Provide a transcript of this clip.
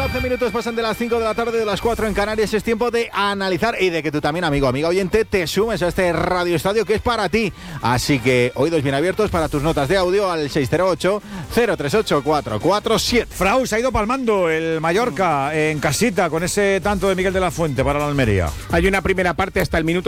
12 minutos pasan de las 5 de la tarde, de las 4 en Canarias. Es tiempo de analizar y de que tú también, amigo, amiga oyente, te sumes a este Radio Estadio que es para ti. Así que oídos bien abiertos para tus notas de audio al 608-038-447. Frau, se ha ido palmando el Mallorca en casita con ese tanto de Miguel de la Fuente para la Almería. Hay una primera parte hasta el minuto